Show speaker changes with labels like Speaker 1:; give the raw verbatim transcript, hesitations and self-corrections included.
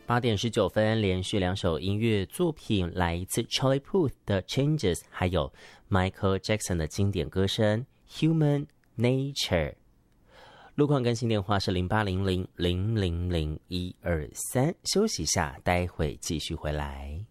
Speaker 1: 八点十九分，连续两首音乐作品，来一次 Charlie Puth 的 Changes， 还有 Michael Jackson 的经典歌声 Human Nature。路况更新电话是零八零零零零零一二三，休息一下，待会继续回来。